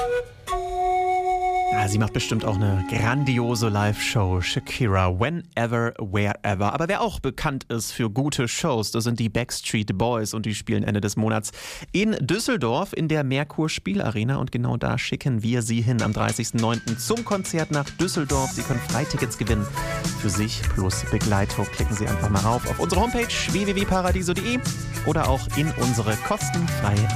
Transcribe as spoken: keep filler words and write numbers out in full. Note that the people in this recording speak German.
Ja, sie macht bestimmt auch eine grandiose Live-Show. Shakira, Whenever, Wherever. Aber wer auch bekannt ist für gute Shows, das sind die Backstreet Boys und die spielen Ende des Monats in Düsseldorf in der Merkur Spielarena und genau da schicken wir sie hin am dreißigsten neunten zum Konzert nach Düsseldorf. Sie können Freitickets gewinnen für sich plus Begleitung. Klicken Sie einfach mal rauf auf unsere Homepage w w w punkt paradiso punkt de oder auch in unsere kostenfreie